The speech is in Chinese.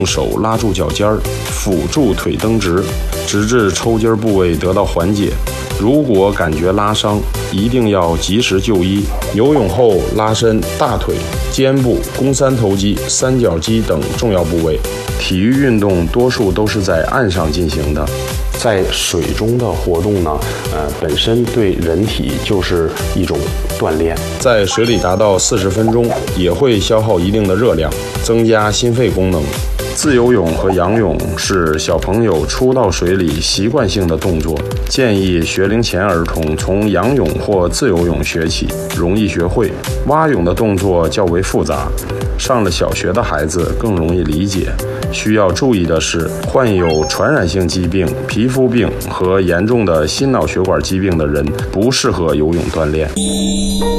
用手拉住脚尖儿，辅助腿蹬直，直至抽筋部位得到缓解。如果感觉拉伤，一定要及时就医。游泳后拉伸大腿、肩部、肱三头肌、三角肌等重要部位。体育运动多数都是在岸上进行的，在水中的活动呢，本身对人体就是一种锻炼。在水里达到40分钟，也会消耗一定的热量，增加心肺功能。自由泳和仰泳是小朋友初到水里习惯性的动作，建议学龄前儿童从仰泳或自由泳学起，容易学会。蛙泳的动作较为复杂，上了小学的孩子更容易理解。需要注意的是，患有传染性疾病、皮肤病和严重的心脑血管疾病的人不适合游泳锻炼。